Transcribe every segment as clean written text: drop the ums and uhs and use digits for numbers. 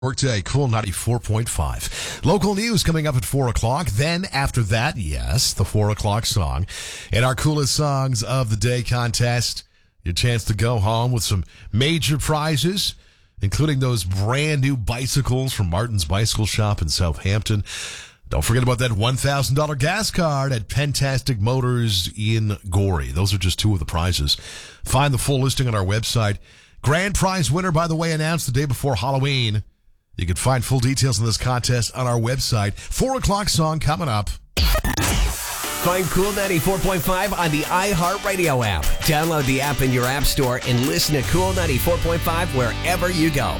Workday, Cool 94.5. Local news coming up at 4 o'clock. Then after that, yes, the 4 o'clock song. And our coolest songs of the day contest. Your chance to go home with some major prizes, including those brand new bicycles from Martin's Bicycle Shop in Southampton. Don't forget about that $1,000 gas card at Pentastic Motors in Gorey. Those are just two of the prizes. Find the full listing on our website. Grand prize winner, by the way, announced the day before Halloween. You can find full details on this contest on our website. 4 o'clock song coming up. Find Cool 94.5 on the iHeartRadio app. Download the app in your app store and listen to Cool 94.5 wherever you go.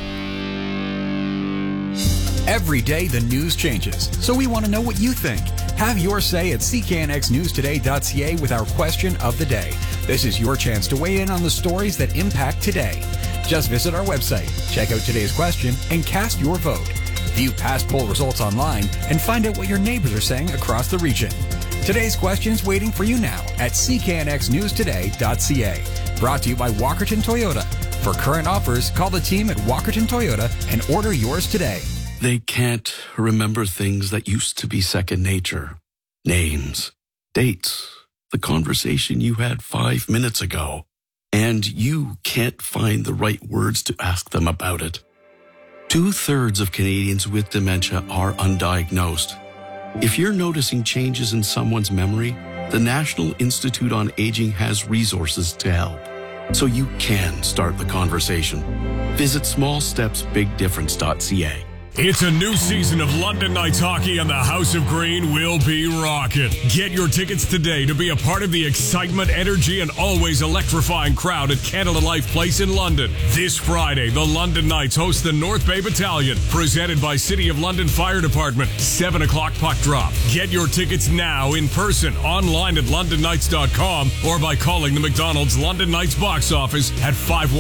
Every day the news changes, so we want to know what you think. Have your say at cknxnewstoday.ca with our question of the day. This is your chance to weigh in on the stories that impact today. Just visit our website, check out today's question, and cast your vote. View past poll results online and find out what your neighbors are saying across the region. Today's question's waiting for you now at cknxnewstoday.ca. Brought to you by Walkerton Toyota. For current offers, call the team at Walkerton Toyota and order yours today. They can't remember things that used to be second nature. Names, dates, the conversation you had 5 minutes ago. And you can't find the right words to ask them about it. 2/3 of Canadians with dementia are undiagnosed. If you're noticing changes in someone's memory, the National Institute on Aging has resources to help. So you can start the conversation. Visit smallstepsbigdifference.ca. It's a new season of London Knights hockey, and the House of Green will be rocking. Get your tickets today to be a part of the excitement, energy, and always electrifying crowd at Canada Life Place in London. This Friday, the London Knights host the North Bay Battalion, presented by City of London Fire Department. 7 o'clock puck drop. Get your tickets now in person, online at londonnights.com, or by calling the McDonald's London Knights box office at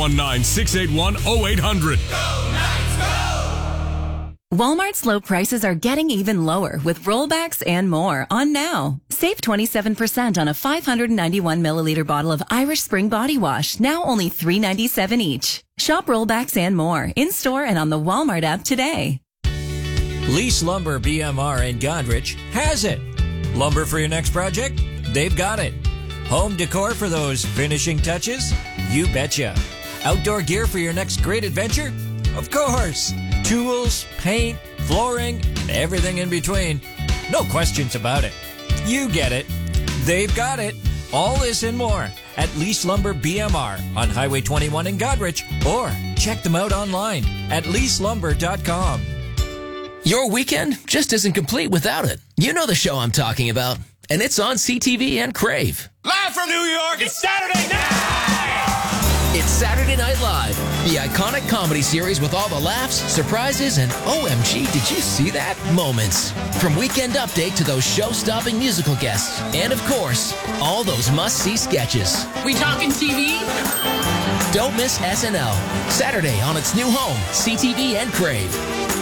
519-681-0800. Go Knights, go! Walmart's low prices are getting even lower with rollbacks and more on now. Save 27% on a 591 milliliter bottle of Irish Spring Body Wash, now only $3.97 each. Shop rollbacks and more in store and on the Walmart app today. Lease Lumber BMR in Godrich has it. Lumber for your next project? They've got it. Home decor for those finishing touches? You betcha. Outdoor gear for your next great adventure? Of course. Tools, paint, flooring, and everything in between. No questions about it. You get it. They've got it. All this and more at Lease Lumber BMR on Highway 21 in Godrich, or check them out online at leaselumber.com. Your weekend just isn't complete without it. You know the show I'm talking about, and it's on CTV and Crave. Live from New York, it's Saturday night! It's Saturday Night Live, the iconic comedy series with all the laughs, surprises, and OMG, did you see that? Moments. From Weekend Update to those show-stopping musical guests. And of course, all those must-see sketches. We talking TV? Don't miss SNL. Saturday on its new home, CTV and Crave.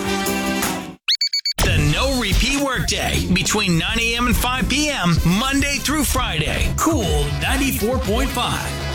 The No Repeat Workday between 9 a.m. and 5 p.m. Monday through Friday. Cool 94.5.